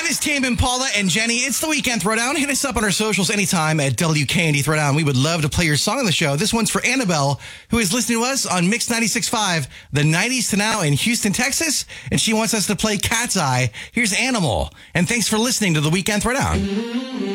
is Tame Impala and Jenny. It's the Weekend Throwdown. Hit us up on our socials anytime at WKND Throwdown. We would love to play your song on the show. This one's for Annabelle, who is listening to us on Mix 96.5, the 90s to now in Houston, Texas. And she wants us to play Cat's Eye. Here's Animal. And thanks for listening to the Weekend Throwdown.